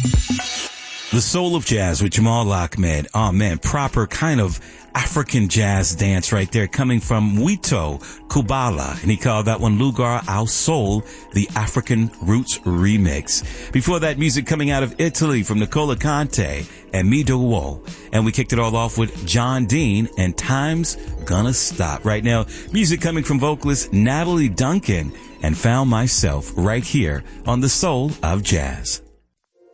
The Soul of Jazz with Jamal Ahmed. Oh man, proper kind of African jazz dance right there, coming from Wito Kubala, and he called that one Lugar ao Soul, the African Roots remix. Before that, music coming out of Italy from Nicola Conte and Midowo, and we kicked it all off with John Dean and Time's Gonna Stop. Right now, music coming from vocalist Natalie Duncan, and Found Myself right here on The Soul of Jazz.